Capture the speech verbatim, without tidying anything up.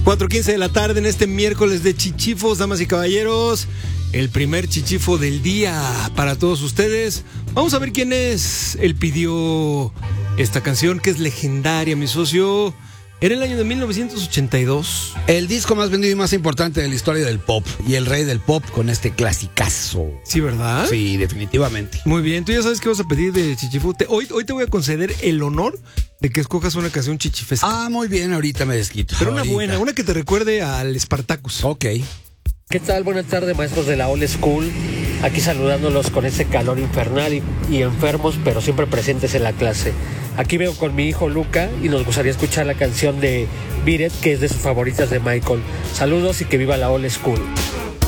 cuatro quince de la tarde en este miércoles de chichifos, damas y caballeros. El primer chichifo del día para todos ustedes. Vamos a ver quién es. Él pidió esta canción que es legendaria, mi socio. Era el año de mil novecientos ochenta y dos. El disco más vendido y más importante de la historia del pop. Y el rey del pop con este clasicazo. Sí, ¿verdad? Sí, definitivamente. Muy bien, tú ya sabes qué vas a pedir de chichifo. Te- Hoy, hoy te voy a conceder el honor de que escojas una canción chichifesca. Ah, muy bien, ahorita me desquito. Pero una Ahorita. buena, una que te recuerde al Spartacus. Ok. ¿Qué tal? Buenas tardes, maestros de la Old School. Aquí saludándolos con ese calor infernal y, y enfermos, pero siempre presentes en la clase. Aquí veo con mi hijo Luca y nos gustaría escuchar la canción de Beat It, que es de sus favoritas de Michael. Saludos y que viva la Old School.